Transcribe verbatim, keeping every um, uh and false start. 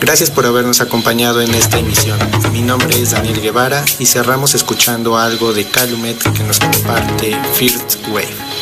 Gracias por habernos acompañado en esta emisión. Mi nombre es Daniel Guevara y cerramos escuchando algo de Calumet que nos comparte First Wave.